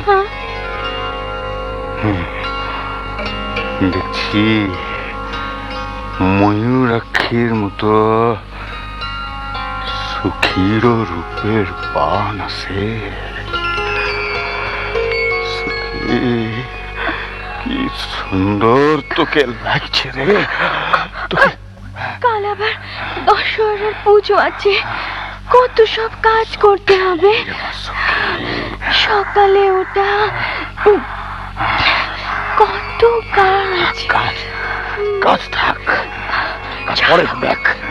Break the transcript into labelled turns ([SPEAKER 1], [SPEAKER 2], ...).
[SPEAKER 1] দেখছি ময়ূরাক্ষীর মতো সুখীর রূপের পান আছে। সুখী, কি সুন্দর তোকে লাগছে রে।
[SPEAKER 2] কাল আবার দশহরার পুজো আছে, কত সব কাজ করতে হবে। সকালে ওটা কত কাজ।
[SPEAKER 1] কাজ থাক, পরে দেখ।